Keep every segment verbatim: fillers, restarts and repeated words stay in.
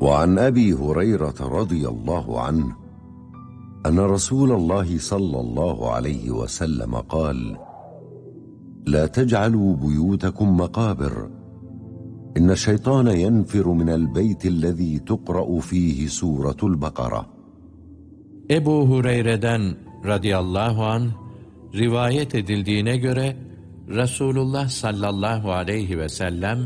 وعن أبي هريرة رضي الله عنه أن رسول الله صلى الله عليه وسلم قال: لا تجعلوا بيوتكم مقابر، إن الشيطان ينفر من البيت الذي تقرأ فيه سورة البقرة. Ebu Hureyre'den radıyallahu anh rivayet edildiğine göre Resulullah sallallahu aleyhi ve sellem,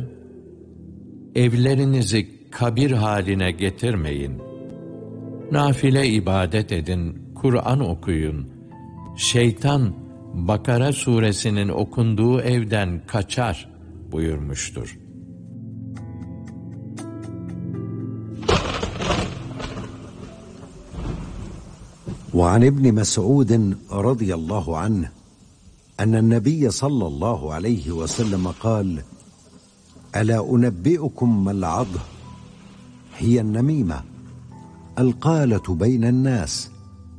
evlerinizi kabir haline getirmeyin. Nafile ibadet edin, Kur'an okuyun. Şeytan, Bakara suresinin okunduğu evden kaçar buyurmuştur. وعن ابن مسعود رضي الله عنه أن النبي صلى الله عليه وسلم قال: ألا أنبئكم ما العضه؟ هي النميمة القالة بين الناس.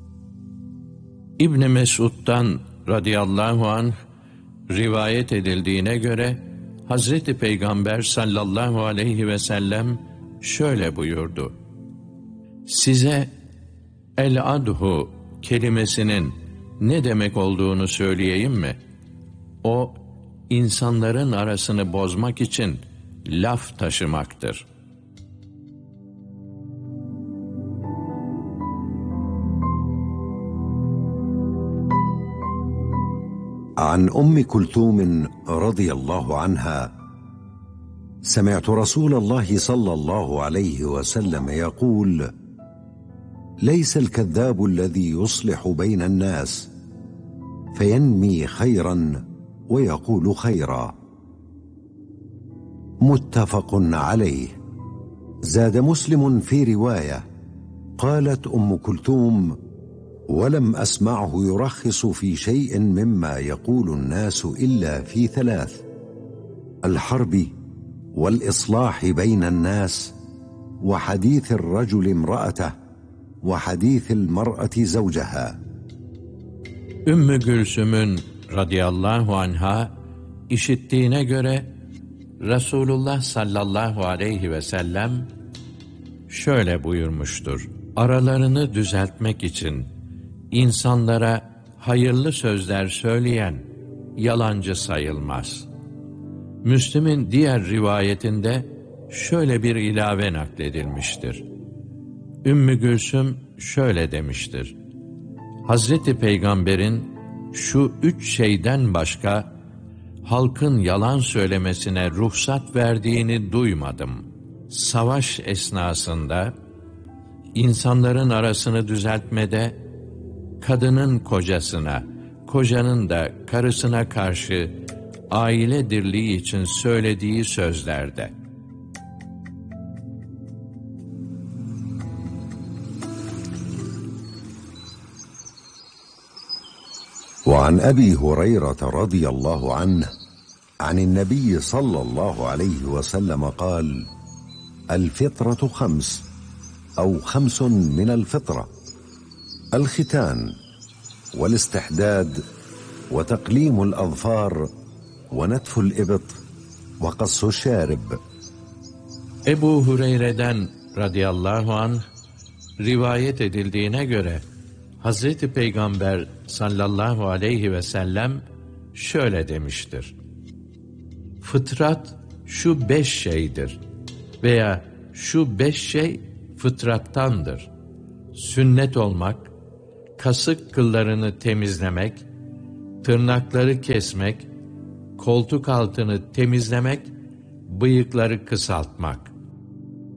İbn Mesud'dan radıyallahu anh rivayet edildiğine göre Hazreti Peygamber sallallahu aleyhi ve sellem şöyle buyurdu: Size el-adhu kelimesinin ne demek olduğunu söyleyeyim mi? O, insanların arasını bozmak için laf taşımaktır. عن أم كلثوم رضي الله عنها: سمعت رسول الله صلى الله عليه وسلم يقول: ليس الكذاب الذي يصلح بين الناس فينمي خيرا ويقول خيرا. متفق عليه. زاد مسلم في رواية: قالت أم كلثوم: ولم أسمعه يرخص في شيء مما يقول الناس إلا في ثلاث: الحرب والإصلاح بين الناس وحديث الرجل امرأته وحديث المرأة زوجها. Ümmü Gülsüm'ün radıyallahu anha işittiğine göre Resulullah sallallahu aleyhi ve sellem şöyle buyurmuştur: Aralarını düzeltmek için insanlara hayırlı sözler söyleyen yalancı sayılmaz. Müslim'in diğer rivayetinde şöyle bir ilave nakledilmiştir: Ümmü Gülsüm şöyle demiştir: Hazreti Peygamber'in şu üç şeyden başka halkın yalan söylemesine ruhsat verdiğini duymadım. Savaş esnasında, insanların arasını düzeltmede, kadının kocasına, kocanın da karısına karşı aile dirliği için söylediği sözlerde. وعن أبي هريرة رضي الله عنه عن النبي صلى الله عليه وسلم قال: الفطرة خمس أو خمس من الفطرة: الختان والاستحداد وتقليم الأظفار ونتف الإبط وقص الشارب. Ebu Hureyre'den radıyallahu anh rivayet edildiğine göre Hazreti Peygamber sallallahu aleyhi ve sellem şöyle demiştir: Fıtrat şu beş şeydir veya şu beş şey fıtrattandır: sünnet olmak, kasık kıllarını temizlemek, tırnakları kesmek, koltuk altını temizlemek, bıyıkları kısaltmak.